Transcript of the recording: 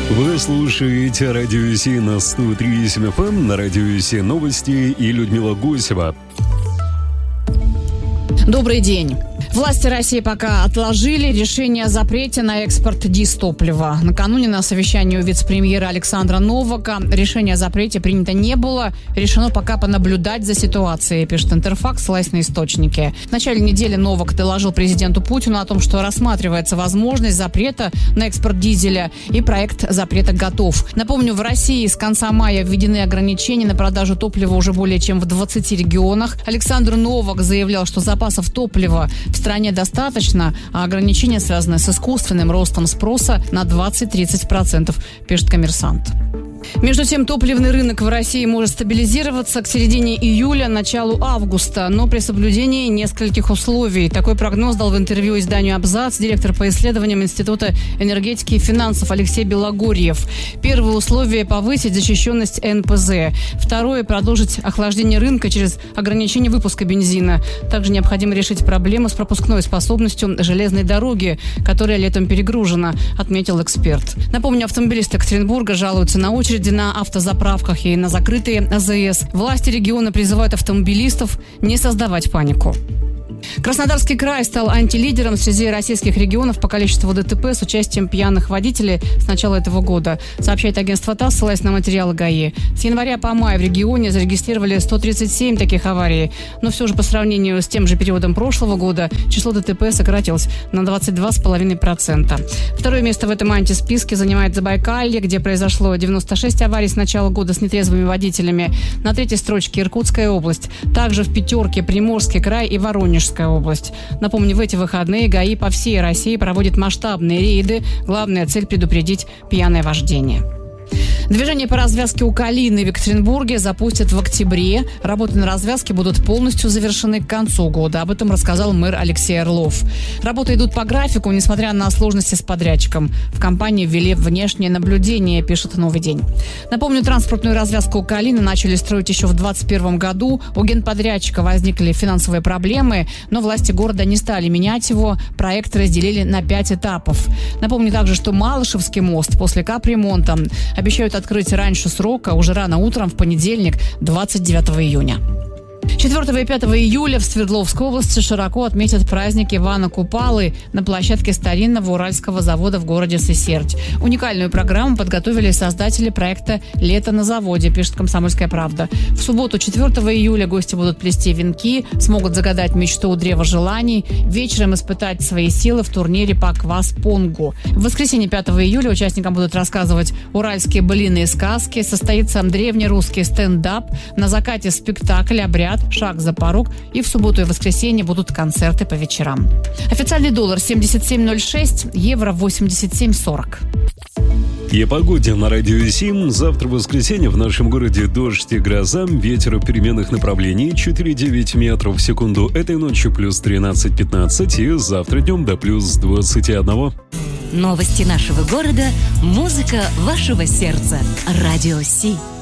Вы слушаете Радио Си на 103.7 FM, на Радио Си новости и Людмила Гусева. Добрый день. Власти России пока отложили решение о запрете на экспорт дизтоплива. Накануне на совещании у вице-премьера Александра Новака решение о запрете принято не было. Решено пока понаблюдать за ситуацией, пишет Интерфакс, ссылаясь на источники. В начале недели Новак доложил президенту Путину о том, что рассматривается возможность запрета на экспорт дизеля, и проект запрета готов. Напомню, в России с конца мая введены ограничения на продажу топлива уже более чем в 20 регионах. Александр Новак заявлял, что запасов топлива в стране достаточно, а ограничения связаны с искусственным ростом спроса на 20-30%, пишет «Коммерсант». Между тем, топливный рынок в России может стабилизироваться к середине июля, началу августа, но при соблюдении нескольких условий. Такой прогноз дал в интервью изданию «Абзац» директор по исследованиям Института энергетики и финансов Алексей Белогорьев. Первое условие – повысить защищенность НПЗ. Второе – продолжить охлаждение рынка через ограничение выпуска бензина. Также необходимо решить проблему с пропускной способностью железной дороги, которая летом перегружена, отметил эксперт. Напомню, автомобилисты Екатеринбурга жалуются на очередь на автозаправках и на закрытые АЗС. Власти региона призывают автомобилистов не создавать панику. Краснодарский край стал антилидером среди российских регионов по количеству ДТП с участием пьяных водителей с начала этого года, сообщает агентство ТАСС, ссылаясь на материалы ГАИ. С января по май в регионе зарегистрировали 137 таких аварий, но все же по сравнению с тем же периодом прошлого года число ДТП сократилось на 22,5%. Второе место в этом антисписке занимает Забайкалье, где произошло 96 аварий с начала года с нетрезвыми водителями. На третьей строчке Иркутская область. Также в пятерке Приморский край и Воронежская область. Напомню, в эти выходные ГАИ по всей России проводит масштабные рейды. Главная цель – предупредить пьяное вождение. Движение по развязке у Калины в Екатеринбурге запустят в октябре. Работы на развязке будут полностью завершены к концу года. Об этом рассказал мэр Алексей Орлов. Работы идут по графику, несмотря на сложности с подрядчиком. В компании ввели внешнее наблюдение, пишет «Новый день». Напомню, транспортную развязку у Калины начали строить еще в 2021 году. У генподрядчика возникли финансовые проблемы, но власти города не стали менять его. Проект разделили на 5 этапов. Напомню также, что Малышевский мост после капремонта обещают открыть раньше срока, уже рано утром в понедельник, 29 июня. 4 и 5 июля в Свердловской области широко отметят праздник Ивана Купалы на площадке старинного уральского завода в городе Сысерть. Уникальную программу подготовили создатели проекта «Лето на заводе», пишет «Комсомольская правда». В субботу, 4 июля, гости будут плести венки, смогут загадать мечту у древа желаний, вечером испытать свои силы в турнире по квас-понгу. В воскресенье, 5 июля, участникам будут рассказывать уральские былиные сказки, состоится древнерусский стендап, на закате спектакль, обряд, шаг за порог, и в субботу и воскресенье будут концерты по вечерам. Официальный доллар 77.06, евро 87.40. И о погоде на Радио Си. Завтра в воскресенье в нашем городе дождь и гроза, ветер переменных направлений 4,9 метров в секунду. Этой ночью плюс 13-15 и завтра днем до плюс 21. Новости нашего города, музыка вашего сердца. Радио Си.